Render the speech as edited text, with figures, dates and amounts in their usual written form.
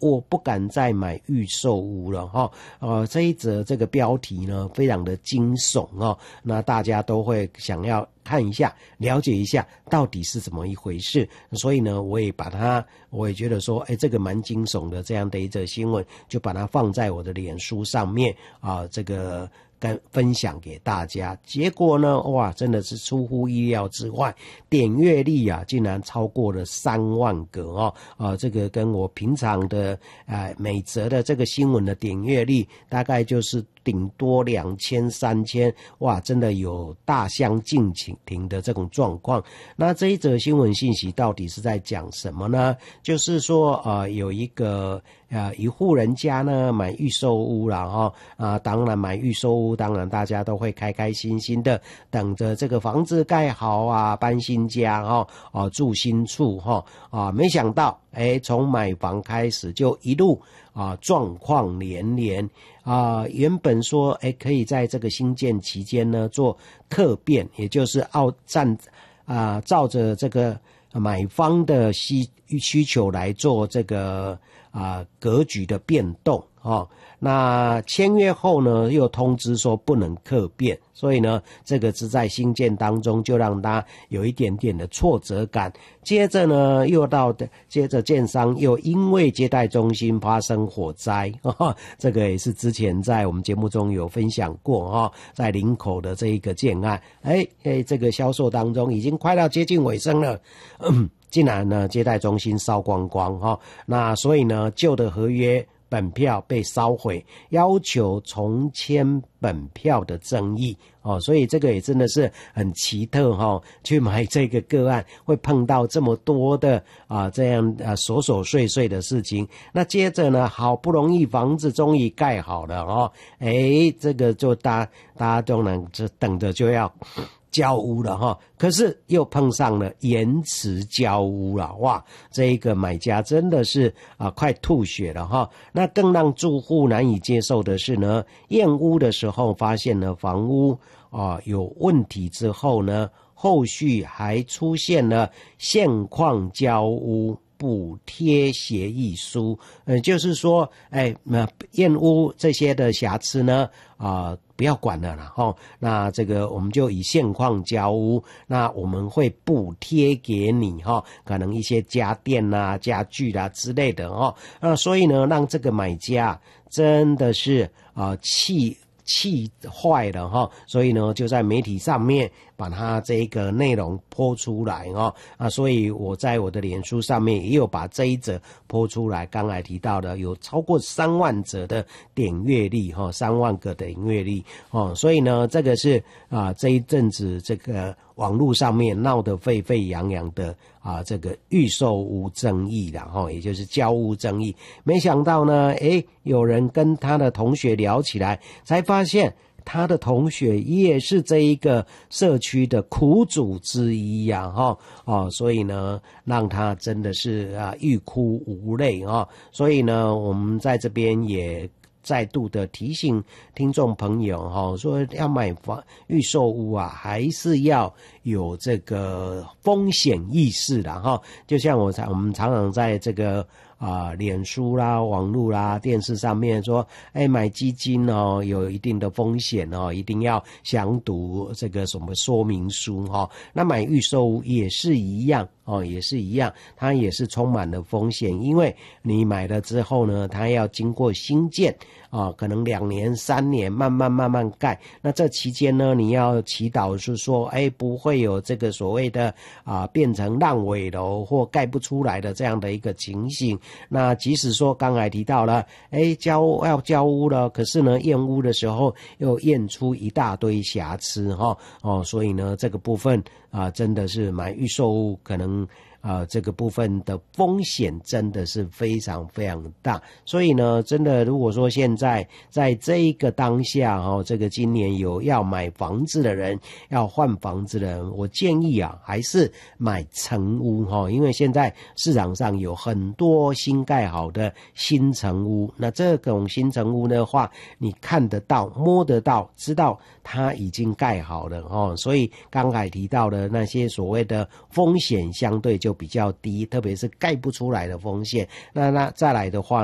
我不敢再买预售屋了哈。这一则这个标题呢非常的惊悚哦，那大家都会想要看一下，了解一下到底是怎么一回事。所以呢，我也觉得说，这个蛮惊悚的这样的一则新闻，就把它放在我的脸书上面这个分享给大家。结果呢，哇，真的是出乎意料之外，点阅率竟然超过了3万个这个跟我平常的每则的这个新闻的点阅率大概就是顶多2000、3000，哇，真的有大相径庭的这种状况。那这一则新闻信息到底是在讲什么呢？就是说有一户人家呢买预售屋啦当然买预售屋，当然大家都会开开心心的等着这个房子盖好搬新家住新处没想到从买房开始就一路状况连连原本说可以在这个新建期间呢做客变，也就是照着这个买方的需求来做这个格局的变动那签约后呢又通知说不能客变，所以呢这个是在新建当中就让他有一点点的挫折感。接着呢接着建商又因为接待中心发生火灾这个也是之前在我们节目中有分享过在林口的这一个建案这个销售当中已经快要接近尾声了竟然呢接待中心烧光光那所以呢旧的合约本票被烧毁，要求重签本票的争议所以这个也真的是很奇特去买这个个案会碰到这么多的这样琐琐碎碎的事情。那接着呢好不容易房子终于盖好了这个就大家都能等着就要交屋了可是又碰上了延迟交屋了，哇，这一个买家真的是快吐血了那更让住户难以接受的是呢，验屋的时候发现了房屋有问题之后呢，后续还出现了现况交屋补贴协议书，就是说验屋这些的瑕疵呢不要管了啦那这个我们就以现况交屋，那我们会补贴给你可能一些家电家具之类的那所以呢让这个买家真的是气坏了所以呢就在媒体上面把它这个内容播出来所以我在我的脸书上面也有把这一则播出来，刚才提到的有超过3万则的点阅率3万个点阅率所以呢这个是这一阵子这个网络上面闹得沸沸扬扬的这个预售屋争议啦也就是交屋争议。没想到呢有人跟他的同学聊起来，才发现他的同学也是这一个社区的苦主之一所以呢让他真的是欲哭无泪所以呢我们在这边也再度的提醒听众朋友说要买房预售屋还是要有这个风险意识啦就像我们常常在这个脸书啦、网络啦、电视上面说买基金有一定的风险一定要详读这个什么说明书那买预售屋也是一样它也是充满了风险，因为你买了之后呢，它要经过新建可能2年3年慢慢盖，那这期间呢你要祈祷是说不会有这个所谓的变成烂尾楼或盖不出来的这样的一个情形。那即使说刚才提到了要交屋了，可是呢验屋的时候又验出一大堆瑕疵所以呢这个部分真的是买预售屋可能这个部分的风险真的是非常非常大。所以呢真的如果说现在在这一个当下这个今年有要买房子的人，要换房子的人，我建议还是买成屋因为现在市场上有很多新盖好的新成屋，那这种新成屋的话你看得到摸得到知道它已经盖好了所以刚才提到的那些所谓的风险相对就比较低，特别是盖不出来的风险。那再来的话